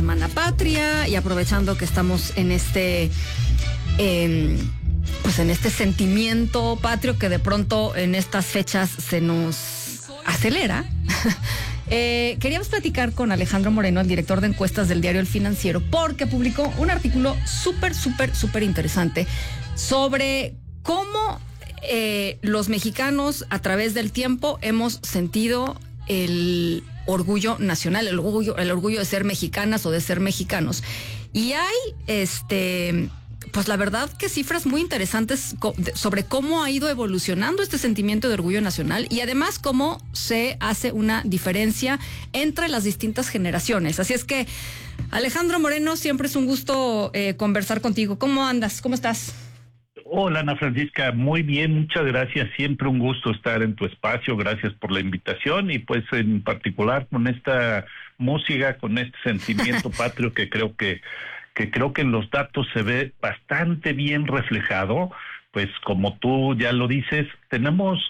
Semana Patria y aprovechando que estamos en pues en este sentimiento patrio que de pronto en estas fechas se nos acelera. Queríamos platicar con Alejandro Moreno, el director de encuestas del diario El Financiero, porque publicó un artículo súper interesante sobre cómo los mexicanos a través del tiempo hemos sentido el orgullo nacional, el orgullo de ser mexicanas o de ser mexicanos. Y hay pues la verdad que cifras muy interesantes sobre cómo ha ido evolucionando este sentimiento de orgullo nacional y además cómo se hace una diferencia entre las distintas generaciones. Así es que, Alejandro Moreno, siempre es un gusto conversar contigo. ¿Cómo andas? ¿Cómo estás? Hola, Ana Francisca, muy bien, muchas gracias. Siempre un gusto estar en tu espacio. Gracias por la invitación y pues en particular con esta música, con este sentimiento patrio que creo que en los datos se ve bastante bien reflejado. Pues como tú ya lo dices, tenemos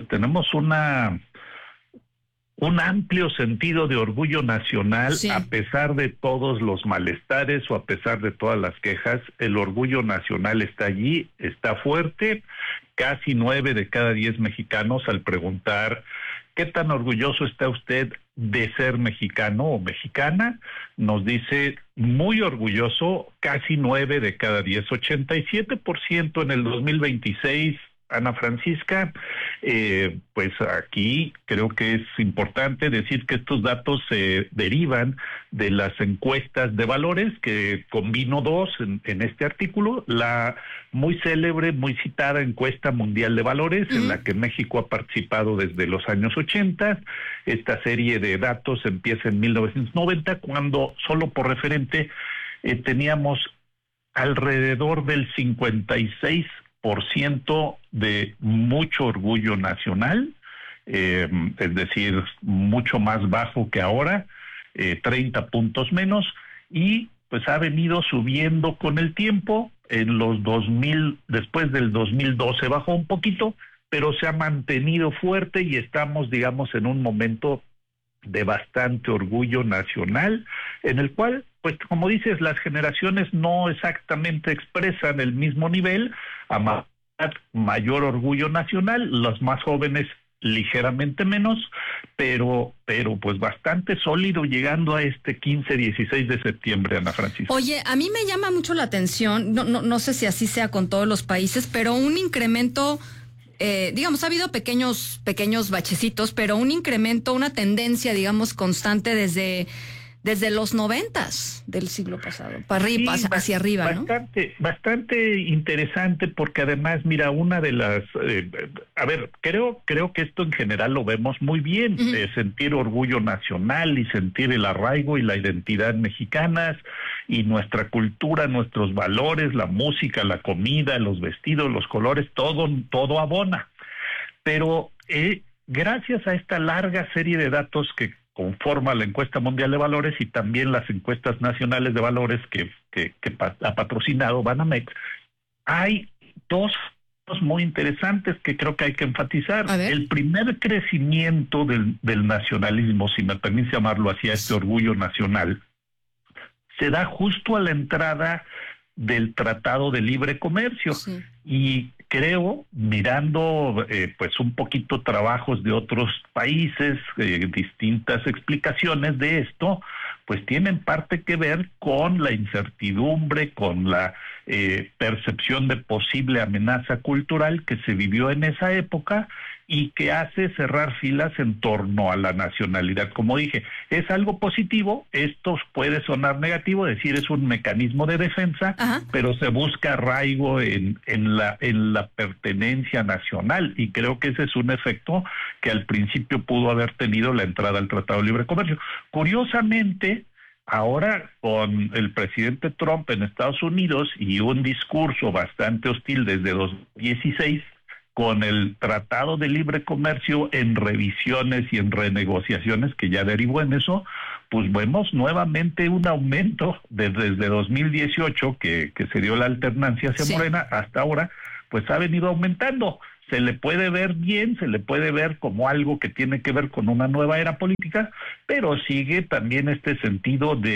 un amplio sentido de orgullo nacional, sí. A pesar de todos los malestares o a pesar de todas las quejas, el orgullo nacional está allí, está fuerte. Casi 9 de cada 10 mexicanos, al preguntar ¿qué tan orgulloso está usted de ser mexicano o mexicana?, nos dice muy orgulloso, casi 9 de cada 10, 87% en el 2026, Ana Francisca. Pues aquí creo que es importante decir que estos datos se derivan de las encuestas de valores, que combino dos en este artículo: la muy célebre, muy citada encuesta mundial de valores, en la que México ha participado desde los años 80. Esta serie de datos empieza en 1990, cuando, solo por referente, teníamos alrededor del 56% de mucho orgullo nacional, es decir, mucho más bajo que ahora, 30 puntos menos, y pues ha venido subiendo con el tiempo. En los 2000, después del 2012 bajó un poquito, pero se ha mantenido fuerte y estamos, digamos, en un momento de bastante orgullo nacional, en el cual, pues como dices, las generaciones no exactamente expresan el mismo nivel. A mayor orgullo nacional, los más jóvenes ligeramente menos, pero pues bastante sólido, llegando a este 15-16 de septiembre, Ana Francisca. Oye, a mí me llama mucho la atención, no sé si así sea con todos los países, pero un incremento, digamos, ha habido pequeños bachecitos, pero un incremento, una tendencia, digamos, constante desde los 90s del siglo pasado, para arriba, sí, hacia arriba, ¿no? Bastante interesante, porque además, mira, una de las... creo que esto en general lo vemos muy bien, sentir orgullo nacional y sentir el arraigo y la identidad mexicanas y nuestra cultura, nuestros valores, la música, la comida, los vestidos, los colores, todo abona. Pero gracias a esta larga serie de datos que conforma la encuesta mundial de valores y también las encuestas nacionales de valores que ha patrocinado Banamex, hay dos muy interesantes que creo que hay que enfatizar. El primer crecimiento del nacionalismo, si me permite llamarlo así, a este orgullo nacional, se da justo a la entrada del Tratado de Libre Comercio. Sí. Y creo, mirando pues un poquito trabajos de otros países, distintas explicaciones de esto, pues tienen parte que ver con la incertidumbre, con la percepción de posible amenaza cultural que se vivió en esa época y que hace cerrar filas en torno a la nacionalidad. Como dije, es algo positivo. Esto puede sonar negativo, decir es un mecanismo de defensa, pero se busca arraigo en la pertenencia nacional, y creo que ese es un efecto que al principio pudo haber tenido la entrada al Tratado de Libre Comercio. Curiosamente, ahora con el presidente Trump en Estados Unidos y un discurso bastante hostil desde 2016, con el Tratado de Libre Comercio en revisiones y en renegociaciones que ya derivó en eso, pues vemos nuevamente un aumento desde 2018, que se dio la alternancia hacia Morena, hasta ahora, pues ha venido aumentando. Se le puede ver bien, se le puede ver como algo que tiene que ver con una nueva era política, pero sigue también este sentido de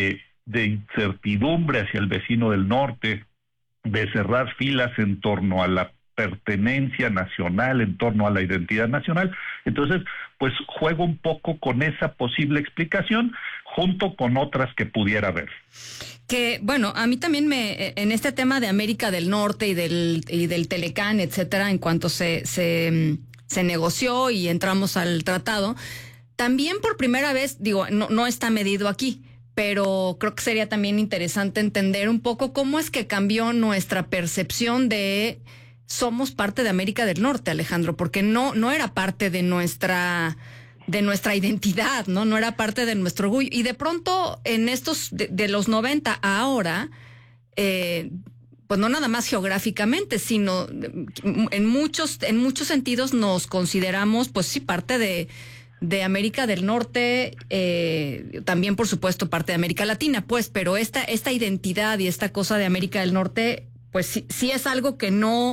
de incertidumbre hacia el vecino del norte, de cerrar filas en torno a la pertenencia nacional, en torno a la identidad nacional. Entonces, pues juego un poco con esa posible explicación junto con otras que pudiera haber. Que, bueno, a mí también en este tema de América del Norte y del Telecán, etcétera, en cuanto se negoció y entramos al tratado, también por primera vez, digo, no está medido aquí, pero creo que sería también interesante entender un poco cómo es que cambió nuestra percepción de somos parte de América del Norte, Alejandro, porque no era parte de nuestra identidad, no era parte de nuestro orgullo. Y de pronto, en estos, de los 90 a ahora, pues no nada más geográficamente, sino en muchos sentidos nos consideramos, pues sí, parte de América del Norte, también por supuesto parte de América Latina, pues, pero esta identidad y esta cosa de América del Norte, pues sí es algo que no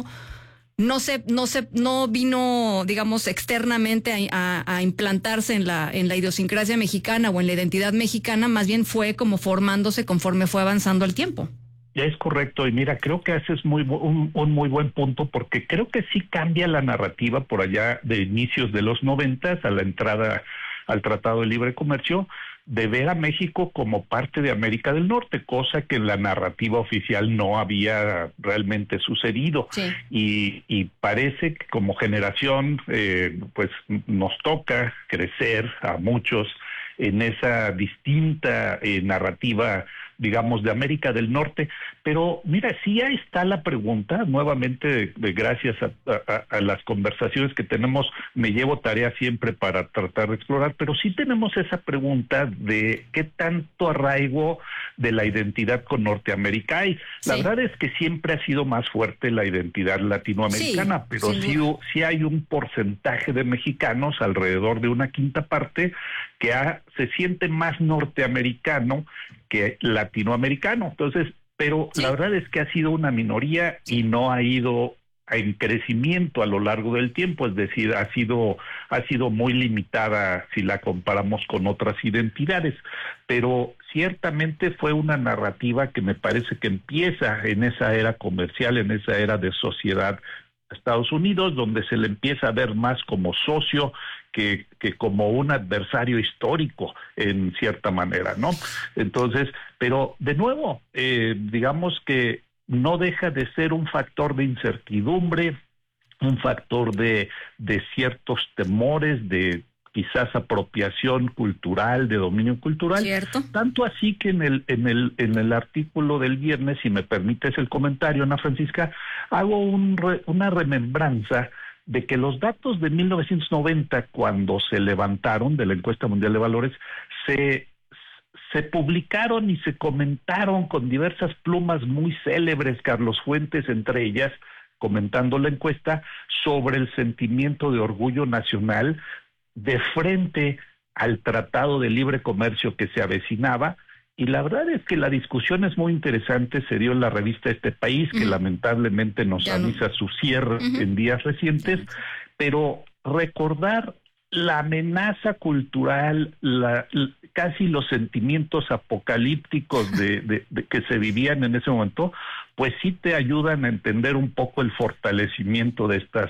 vino, digamos, externamente a implantarse en la idiosincrasia mexicana o en la identidad mexicana, más bien fue como formándose conforme fue avanzando el tiempo. Es correcto, y mira, creo que haces un muy buen punto, porque creo que sí cambia la narrativa por allá de inicios de los 90 a la entrada al Tratado de Libre Comercio, de ver a México como parte de América del Norte, cosa que en la narrativa oficial no había realmente sucedido. Sí. Y parece que como generación, pues nos toca crecer a muchos en esa distinta narrativa, digamos, de América del Norte. Pero mira, sí ahí está la pregunta, nuevamente, gracias a las conversaciones que tenemos, me llevo tarea siempre para tratar de explorar, pero sí tenemos esa pregunta de qué tanto arraigo de la identidad con Norteamérica hay. La verdad es que siempre ha sido más fuerte la identidad latinoamericana, pero sí hay un porcentaje de mexicanos, alrededor de una quinta parte, que se siente más norteamericano que latinoamericano. Entonces, pero la verdad es que ha sido una minoría y no ha ido en crecimiento a lo largo del tiempo, es decir, ha sido muy limitada si la comparamos con otras identidades, pero ciertamente fue una narrativa que me parece que empieza en esa era comercial, en esa era de sociedad Estados Unidos, donde se le empieza a ver más como socio que como un adversario histórico, en cierta manera, ¿no? Entonces, pero de nuevo, digamos que no deja de ser un factor de incertidumbre, un factor de ciertos temores, de quizás apropiación cultural, de dominio cultural. ¿Cierto? Tanto así que en el artículo del viernes, si me permites el comentario, Ana Francisca, hago una remembranza de que los datos de 1990, cuando se levantaron de la Encuesta Mundial de Valores, se publicaron y se comentaron con diversas plumas muy célebres, Carlos Fuentes entre ellas, comentando la encuesta sobre el sentimiento de orgullo nacional de frente al Tratado de Libre Comercio que se avecinaba. Y la verdad es que la discusión es muy interesante, se dio en la revista Este País, que lamentablemente nos avisa su cierre en días recientes, pero recordar la amenaza cultural, casi los sentimientos apocalípticos de que se vivían en ese momento, pues sí te ayudan a entender un poco el fortalecimiento de estas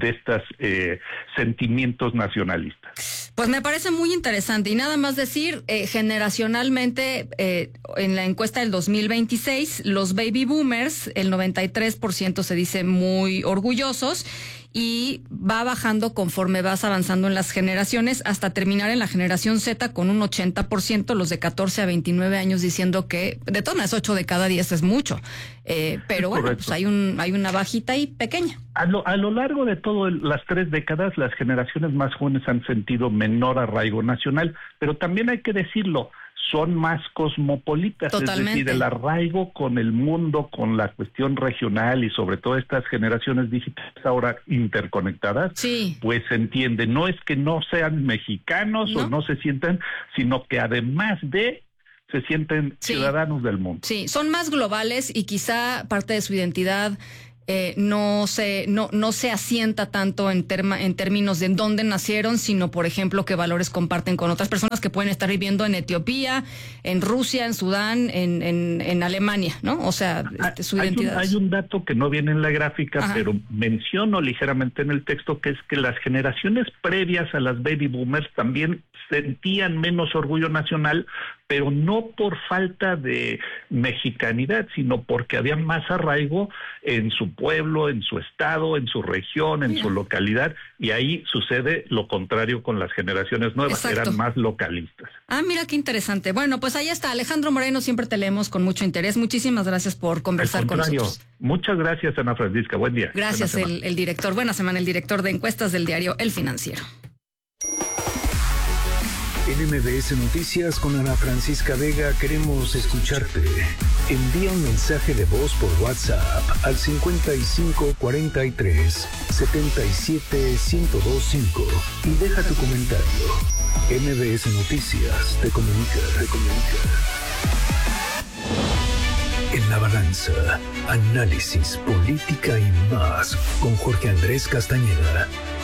sentimientos nacionalistas. Pues me parece muy interesante, y nada más decir, generacionalmente, en la encuesta del 2026, los baby boomers, el 93% se dice muy orgullosos, y va bajando conforme vas avanzando en las generaciones hasta terminar en la generación Z con un 80%, los de 14 a 29 años diciendo que de todas las 8 de cada 10 es mucho, pero bueno, pues hay una bajita ahí pequeña. A lo largo de todas las 3 décadas, las generaciones más jóvenes han sentido menor arraigo nacional, pero también hay que decirlo, son más cosmopolitas. Totalmente. Es decir, el arraigo con el mundo, con la cuestión regional y sobre todo estas generaciones digitales ahora interconectadas, pues se entiende, no es que no sean mexicanos o no se sientan, sino que además se sienten ciudadanos del mundo. Sí, son más globales y quizá parte de su identidad no se asienta tanto en términos de en dónde nacieron, sino, por ejemplo, qué valores comparten con otras personas que pueden estar viviendo en Etiopía, en Rusia, en Sudán, en Alemania, ¿no? O sea, su identidad. Hay un dato que no viene en la gráfica, Ajá. pero menciono ligeramente en el texto, que es que las generaciones previas a las baby boomers también sentían menos orgullo nacional, pero no por falta de mexicanidad, sino porque había más arraigo en su pueblo, en su estado, en su región, en su localidad, y ahí sucede lo contrario con las generaciones nuevas. Exacto. Eran más localistas. Ah, mira qué interesante. Bueno, pues ahí está, Alejandro Moreno, siempre te leemos con mucho interés. Muchísimas gracias por conversar con nosotros. Muchas gracias, Ana Francisca. Buen día. Gracias, el director. Buena semana, el director de encuestas del diario El Financiero. En MBS Noticias con Ana Francisca Vega queremos escucharte. Envía un mensaje de voz por WhatsApp al 55 43 77 1025 y deja tu comentario. MBS Noticias te comunica. En la balanza, análisis, política y más con Jorge Andrés Castañeda.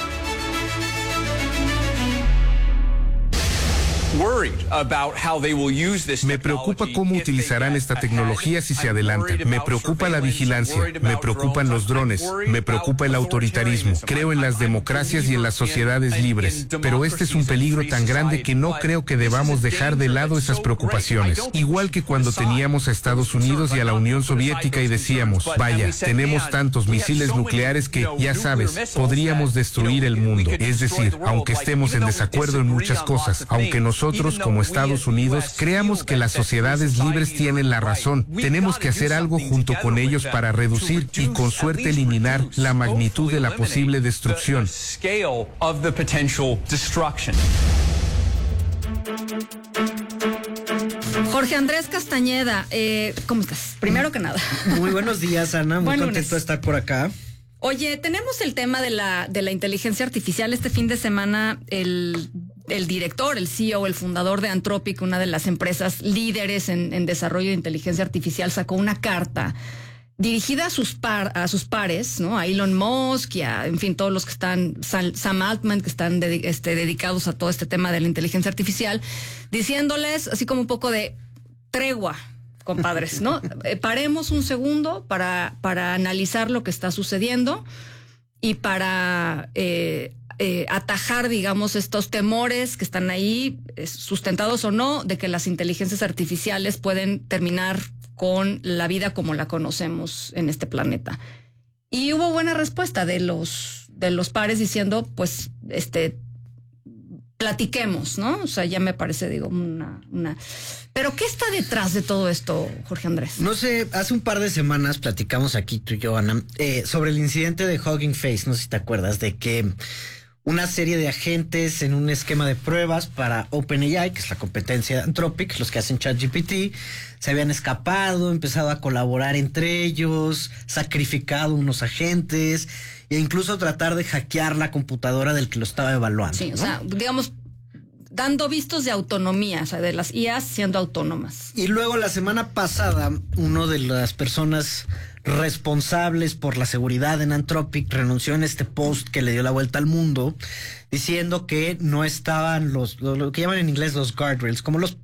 Me preocupa cómo utilizarán esta tecnología si se adelantan. Me preocupa la vigilancia. Me preocupan los drones. Me preocupa el autoritarismo. Creo en las democracias y en las sociedades libres. Pero este es un peligro tan grande que no creo que debamos dejar de lado esas preocupaciones. Igual que cuando teníamos a Estados Unidos y a la Unión Soviética y decíamos, vaya, tenemos tantos misiles nucleares que, ya sabes, podríamos destruir el mundo. Es decir, aunque estemos en desacuerdo en muchas cosas, aunque nosotros como Estados Unidos creamos que las sociedades libres tienen la razón, tenemos que hacer algo junto con ellos para reducir y con suerte eliminar la magnitud de la posible destrucción. Jorge Andrés Castañeda, ¿cómo estás? Primero que nada. Muy buenos días, Ana. Muy contento de estar por acá. Oye, tenemos el tema de la inteligencia artificial. Este fin de semana el director, el CEO, el fundador de Anthropic, una de las empresas líderes en desarrollo de inteligencia artificial, sacó una carta dirigida a sus pares, ¿no? A Elon Musk y a, en fin, todos los que están, Sam Altman, que están dedicados a todo este tema de la inteligencia artificial, diciéndoles así como un poco de tregua, compadres, ¿no? Paremos un segundo para analizar lo que está sucediendo y para atajar, digamos, estos temores que están ahí, sustentados o no, de que las inteligencias artificiales pueden terminar con la vida como la conocemos en este planeta. Y hubo buena respuesta de los pares diciendo, pues, platiquemos, ¿no? O sea, ya me parece, digo, una... Pero ¿qué está detrás de todo esto, Jorge Andrés? No sé, hace un par de semanas platicamos aquí tú y yo, Ana, sobre el incidente de Hugging Face, no sé si te acuerdas, de que una serie de agentes en un esquema de pruebas para OpenAI, que es la competencia de Anthropic, los que hacen ChatGPT, se habían escapado, empezado a colaborar entre ellos, sacrificado unos agentes e incluso tratar de hackear la computadora del que lo estaba evaluando. Sí, ¿no? o sea, digamos, dando vistos de autonomía, o sea, de las IAs siendo autónomas. Y luego la semana pasada, uno de las personas responsables por la seguridad en Anthropic renunció en este post que le dio la vuelta al mundo, diciendo que no estaban lo que llaman en inglés los guardrails, como los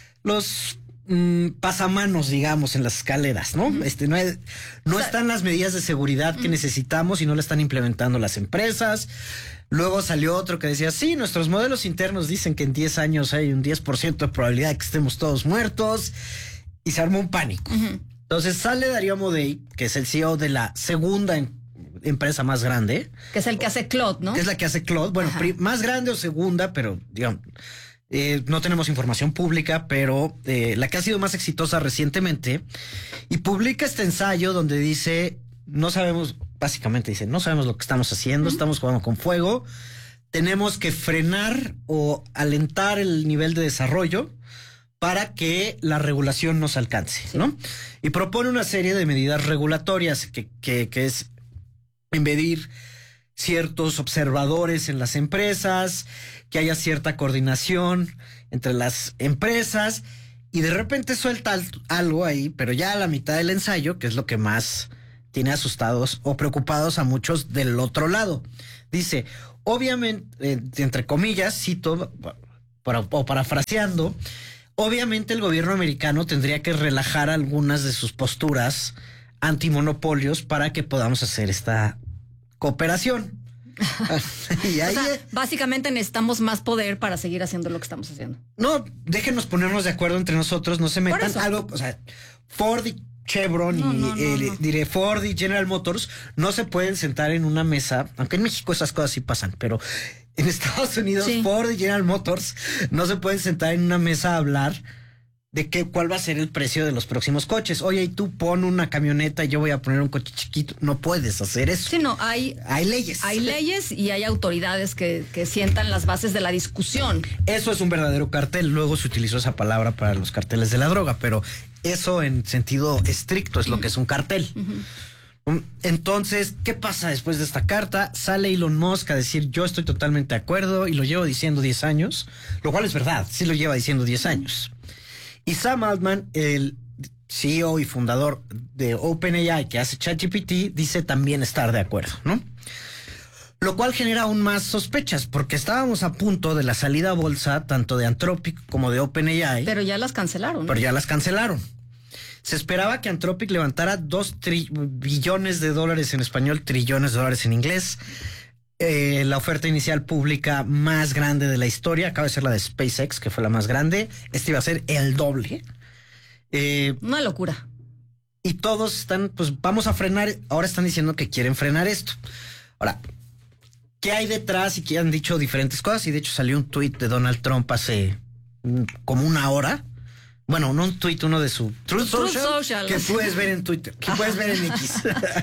pasamanos, digamos, en las escaleras, ¿no? No están las medidas de seguridad que necesitamos y no la están implementando las empresas. Luego salió otro que decía, sí, nuestros modelos internos dicen que en 10 años hay un 10% de probabilidad de que estemos todos muertos, y se armó un pánico. Entonces sale Darío Amodei, que es el CEO de la segunda empresa más grande. Que es el que hace Claude, ¿no? Que es la que hace Claude. Bueno, más grande o segunda, pero digamos, no tenemos información pública, pero la que ha sido más exitosa recientemente. Y publica este ensayo donde dice, no sabemos lo que estamos haciendo, estamos jugando con fuego. Tenemos que frenar o alentar el nivel de desarrollo para que la regulación nos alcance, ¿no? Y propone una serie de medidas regulatorias que es impedir ciertos observadores en las empresas, que haya cierta coordinación entre las empresas, y de repente suelta algo ahí, pero ya a la mitad del ensayo, que es lo que más tiene asustados o preocupados a muchos del otro lado. Dice, obviamente, entre comillas, cito, o parafraseando, obviamente el gobierno americano tendría que relajar algunas de sus posturas antimonopolios para que podamos hacer esta cooperación. Y ahí, o sea, básicamente necesitamos más poder para seguir haciendo lo que estamos haciendo. No, déjenos ponernos de acuerdo entre nosotros, no se metan algo, o sea, Ford y Chevron diré Ford y General Motors no se pueden sentar en una mesa, aunque en México esas cosas sí pasan, pero en Estados Unidos Ford y General Motors no se pueden sentar en una mesa a hablar de cuál va a ser el precio de los próximos coches. Oye, y tú pon una camioneta y yo voy a poner un coche chiquito. No puedes hacer eso. Sí, no, hay leyes. Hay leyes y hay autoridades que sientan las bases de la discusión. Eso es un verdadero cartel. Luego se utilizó esa palabra para los carteles de la droga, pero eso en sentido estricto es lo que es un cartel. Entonces, ¿qué pasa después de esta carta? Sale Elon Musk a decir, yo estoy totalmente de acuerdo y lo llevo diciendo 10 años, lo cual es verdad, sí lo lleva diciendo 10 años. Y Sam Altman, el CEO y fundador de OpenAI que hace ChatGPT, dice también estar de acuerdo, ¿no? Lo cual genera aún más sospechas, porque estábamos a punto de la salida a bolsa tanto de Anthropic como de OpenAI. Pero ya las cancelaron. Pero ya las cancelaron. Se esperaba que Anthropic levantara $2 billones en español, trillones de dólares en inglés. La oferta inicial pública más grande de la historia acaba de ser la de SpaceX, que fue la más grande. Este iba a ser el doble. Una locura. Y todos están, pues vamos a frenar. Ahora están diciendo que quieren frenar esto. Ahora, ¿qué hay detrás? Y que han dicho diferentes cosas. Y de hecho salió un tuit de Donald Trump hace como una hora. Bueno, no un tuit, uno de su Truth Social, que puedes ver en Twitter, que puedes ver en X.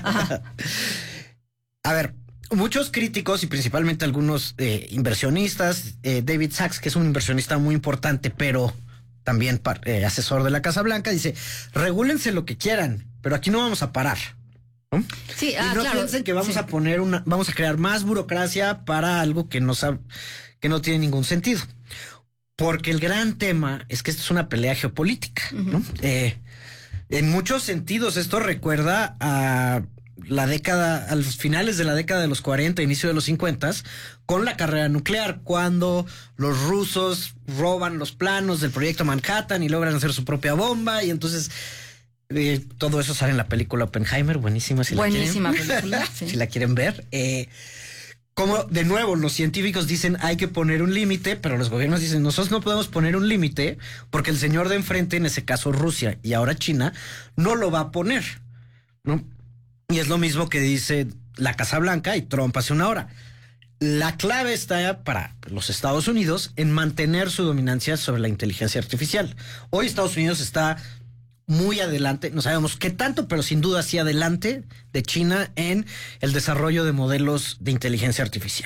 A ver, muchos críticos y principalmente algunos inversionistas, David Sachs, que es un inversionista muy importante, pero también asesor de la Casa Blanca, dice, regúlense lo que quieran, pero aquí no vamos a parar. ¿No? Sí, y no piensen que vamos a poner vamos a crear más burocracia para algo que no tiene ningún sentido. Porque el gran tema es que esto es una pelea geopolítica, ¿no? En muchos sentidos esto recuerda a los finales de la década de los 40, inicio de los 50, con la carrera nuclear, cuando los rusos roban los planos del proyecto Manhattan y logran hacer su propia bomba, y entonces todo eso sale en la película Oppenheimer, buenísima si buenísima película, sí. Si la quieren ver. Como de nuevo los científicos dicen hay que poner un límite, pero los gobiernos dicen nosotros no podemos poner un límite porque el señor de enfrente, en ese caso Rusia y ahora China, no lo va a poner, ¿no? Y es lo mismo que dice la Casa Blanca y Trump hace una hora. La clave está para los Estados Unidos en mantener su dominancia sobre la inteligencia artificial. Hoy Estados Unidos está muy adelante, no sabemos qué tanto, pero sin duda sí adelante de China en el desarrollo de modelos de inteligencia artificial.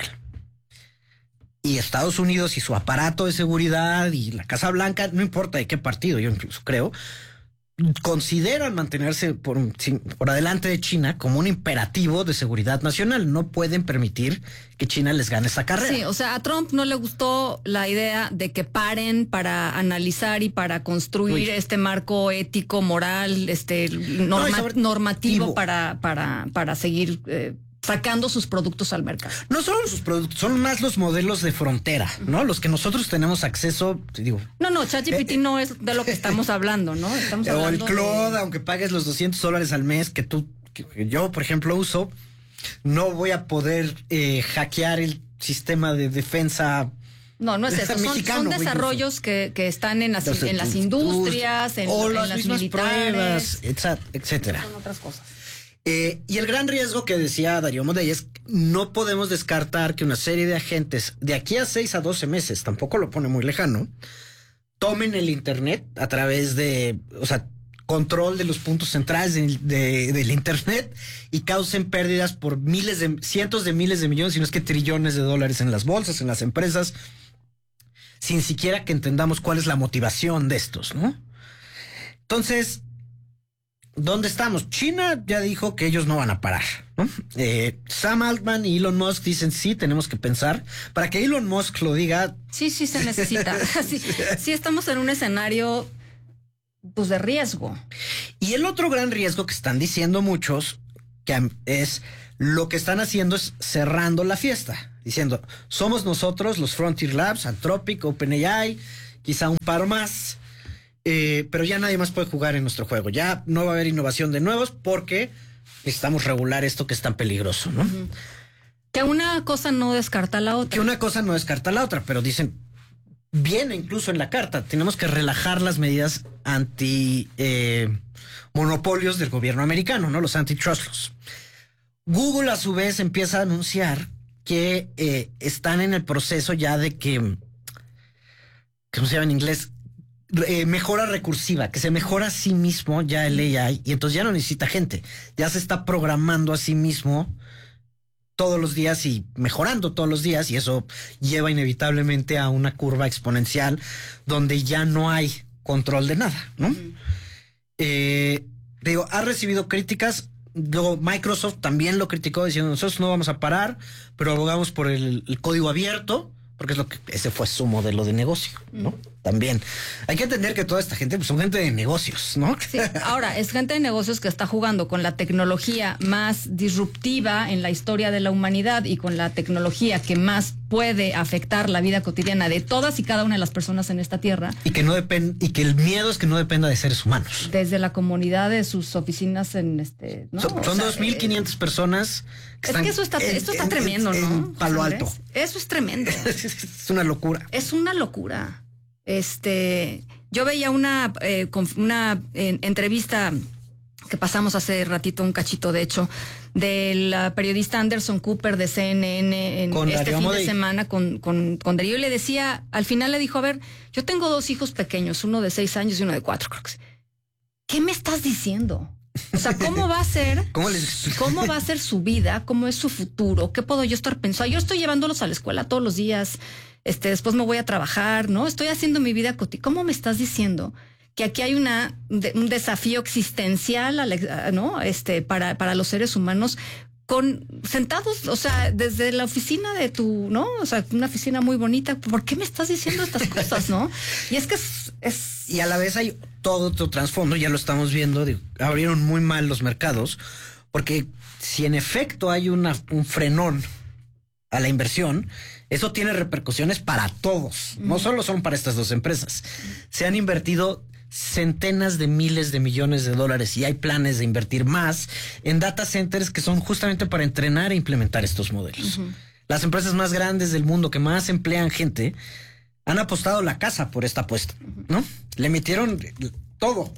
Y Estados Unidos y su aparato de seguridad y la Casa Blanca, no importa de qué partido, yo incluso creo, consideran mantenerse por adelante de China como un imperativo de seguridad nacional. No pueden permitir que China les gane esta carrera. Sí, o sea, a Trump no le gustó la idea de que paren para analizar y para construir este marco ético, moral, normativo para seguir sacando sus productos al mercado. No solo sus productos, son más los modelos de frontera, ¿no? Los que nosotros tenemos acceso, digo. No, ChatGPT no es de lo que estamos hablando, ¿no? Estamos o el Claude, aunque pagues los $200 al mes que yo, por ejemplo, uso, no voy a poder hackear el sistema de defensa. No es eso. Son desarrollos que están en las industrias, en las militares. Pruebas, etcétera. Son otras cosas. Y el gran riesgo que decía Darío Modey es no podemos descartar que una serie de agentes de aquí a 6 a 12 meses, tampoco lo pone muy lejano, tomen el Internet a través de, control de los puntos centrales del Internet y causen pérdidas por cientos de miles de millones, si no es que trillones de dólares en las bolsas, en las empresas, sin siquiera que entendamos cuál es la motivación de estos, ¿no? Entonces, ¿dónde estamos? China ya dijo que ellos no van a parar, ¿no? Sam Altman y Elon Musk dicen sí, tenemos que pensar. Para que Elon Musk lo diga... Sí se necesita. sí estamos en un escenario pues de riesgo. Y el otro gran riesgo que están diciendo muchos que es lo que están haciendo es cerrando la fiesta, diciendo, somos nosotros los Frontier Labs, Anthropic, OpenAI, quizá un par más, pero ya nadie más puede jugar en nuestro juego. Ya no va a haber innovación de nuevos porque necesitamos regular esto que es tan peligroso, ¿no? Uh-huh. Que una cosa no descarta la otra. Que una cosa no descarta la otra, pero dicen, viene incluso en la carta, tenemos que relajar las medidas anti monopolios del gobierno americano, ¿no? Los antitrust laws. Google a su vez empieza a anunciar que están en el proceso ya de que, ¿cómo se llama en inglés? Mejora recursiva, que se mejora a sí mismo ya el AI, y entonces ya no necesita gente, ya se está programando a sí mismo todos los días y mejorando todos los días, y eso lleva inevitablemente a una curva exponencial donde ya no hay control de nada, ¿no? Digo, ha recibido críticas. Luego Microsoft también lo criticó diciendo, nosotros no vamos a parar, pero abogamos por el código abierto, porque es lo que ese fue su modelo de negocio, ¿no? También hay que entender que toda esta gente pues, son gente de negocios, ¿no? Sí, ahora es gente de negocios que está jugando con la tecnología más disruptiva en la historia de la humanidad y con la tecnología que más puede afectar la vida cotidiana de todas y cada una de las personas en esta tierra. Y que no y que el miedo es que no dependa de seres humanos. Desde la comunidad de sus oficinas en ¿no? Son 2,500 personas que están. Es que esto está tremendo, ¿no? En Palo Alto. Eso es tremendo. Es una locura. Es una locura. Yo veía una entrevista que pasamos hace ratito, un cachito de hecho, del periodista Anderson Cooper de CNN en este fin de semana con Darío, y le decía, al final le dijo, a ver, yo tengo 2 hijos pequeños, uno de 6 años y uno de 4, creo que sí. ¿Qué me estás diciendo? O sea, ¿cómo va a ser? ¿Cómo va a ser su vida? ¿Cómo es su futuro? ¿Qué puedo yo estar pensando? Yo estoy llevándolos a la escuela todos los días. Después me voy a trabajar, ¿no? Estoy haciendo mi vida cotidiana. ¿Cómo me estás diciendo que aquí hay un desafío existencial, ¿no? Para los seres humanos sentados, o sea, desde la oficina de ¿no? O sea, una oficina muy bonita. ¿Por qué me estás diciendo estas cosas, no? Y es que es... Y a la vez hay todo otro trasfondo, ya lo estamos viendo, abrieron muy mal los mercados, porque si en efecto hay un frenón a la inversión, eso tiene repercusiones para todos, no solo son para estas 2 empresas. Se han invertido centenas de miles de millones de dólares y hay planes de invertir más en data centers que son justamente para entrenar e implementar estos modelos. Las empresas más grandes del mundo que más emplean gente han apostado la casa por esta apuesta, ¿no? Le metieron todo.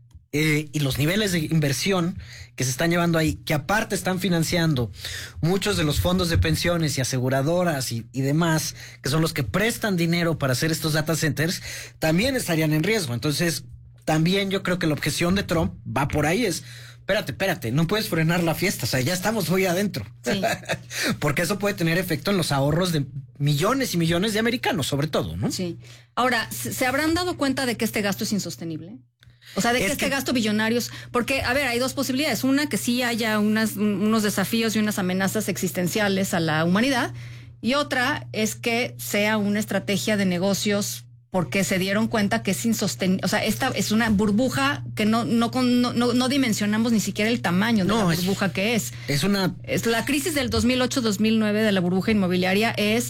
Y los niveles de inversión que se están llevando ahí, que aparte están financiando muchos de los fondos de pensiones y aseguradoras y demás, que son los que prestan dinero para hacer estos data centers, también estarían en riesgo. Entonces, también yo creo que la objeción de Trump va por ahí, es, espérate, no puedes frenar la fiesta, o sea, ya estamos muy adentro. Sí. Porque eso puede tener efecto en los ahorros de millones y millones de americanos, sobre todo, ¿no? Sí. Ahora, ¿se habrán dado cuenta de que este gasto es insostenible? O sea, de que este gasto billonarios, porque, a ver, hay 2 posibilidades. Una, que sí haya unos desafíos y unas amenazas existenciales a la humanidad. Y otra es que sea una estrategia de negocios porque se dieron cuenta que es insostenible. O sea, esta es una burbuja que no dimensionamos ni siquiera el tamaño de la burbuja que es. Es la crisis del 2008-2009 de la burbuja inmobiliaria es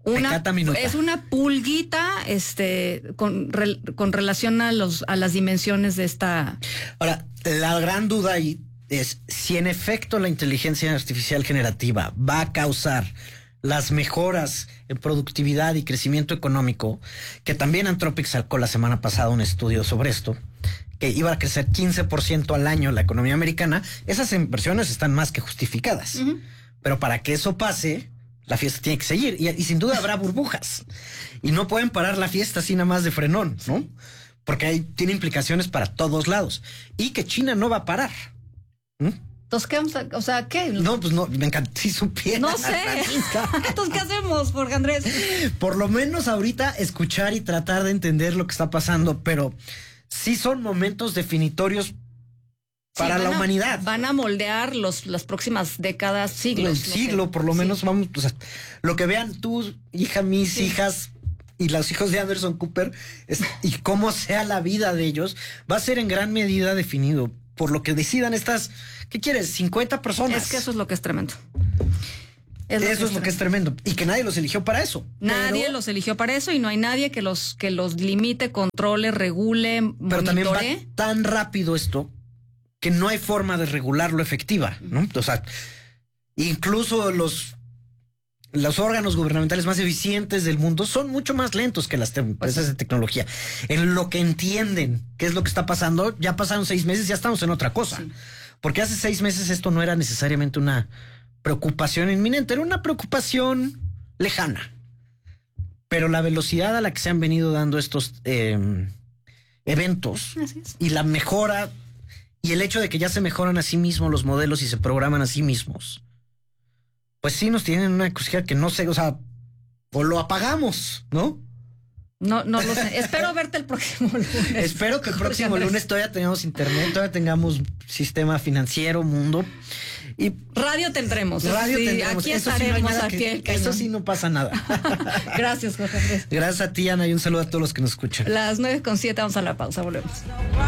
una pulguita con relación a las dimensiones de esta. Ahora, la gran duda ahí es si en efecto la inteligencia artificial generativa va a causar las mejoras en productividad y crecimiento económico, que también Anthropic sacó la semana pasada un estudio sobre esto, que iba a crecer 15% al año la economía americana. Esas inversiones están más que justificadas. Pero para que eso pase, la fiesta tiene que seguir y sin duda habrá burbujas y no pueden parar la fiesta así nada más de frenón, ¿no? Porque ahí tiene implicaciones para todos lados y que China no va a parar. Entonces, ¿qué vamos a, o sea, qué? No, pues no, me encanta si supiera. No sé. Entonces, ¿qué hacemos, Jorge Andrés? Por lo menos ahorita escuchar y tratar de entender lo que está pasando, pero sí son momentos definitorios para la humanidad. Van a moldear las próximas décadas, siglos. El siglo, por lo menos, vamos, o sea, lo que vean tú, hija, mis hijas y los hijos de Anderson Cooper, y cómo sea la vida de ellos, va a ser en gran medida definido por lo que decidan estas, ¿qué quieres? 50 personas. Es que eso es lo que es tremendo. Eso es lo que es tremendo. Y que nadie los eligió para eso. Nadie los eligió para eso y no hay nadie que los limite, controle, regule, pero monitoree. También va tan rápido esto que no hay forma de regularlo efectiva, ¿no? O sea, incluso los órganos gubernamentales más eficientes del mundo son mucho más lentos que las empresas de tecnología. En lo que entienden qué es lo que está pasando, ya pasaron 6 meses, ya estamos en otra cosa. Sí. Porque hace 6 meses esto no era necesariamente una preocupación inminente, era una preocupación lejana. Pero la velocidad a la que se han venido dando estos eventos y la mejora y el hecho de que ya se mejoran a sí mismos los modelos y se programan a sí mismos, pues sí nos tienen una cosilla que no sé, o sea, o lo apagamos, ¿no? No lo sé. Espero verte el próximo lunes. Espero que el próximo lunes todavía tengamos internet, todavía tengamos sistema financiero, mundo. Y radio tendremos. Tendremos. Aquí estaremos a pie del cañón. Eso sí no pasa nada. Gracias, Jorge Andrés. Gracias a ti, Ana, y un saludo a todos los que nos escuchan. Las 9:07, vamos a la pausa, volvemos.